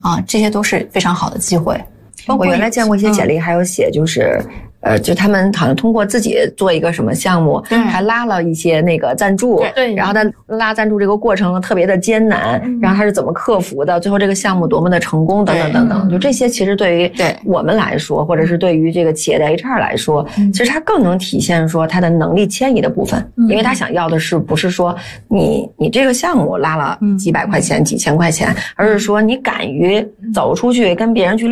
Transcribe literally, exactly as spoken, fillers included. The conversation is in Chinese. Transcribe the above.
啊，这些都是非常好的机会。 我原来见过一些简历，还有写就是。嗯呃，就他们好像通过自己做一个什么项目，还拉了一些那个赞助， 对， 然后他拉赞助这个过程特别的艰难，然后他是怎么克服的，最后这个项目多么的成功，等等等等，就这些其实对于我们来说，或者是对于这个企业的 H R 来说，其实它更能体现说他的能力迁移的部分，因为他想要的是不是说你你这个项目拉了几百块钱、几千块钱，而是说你敢于走出去跟别人去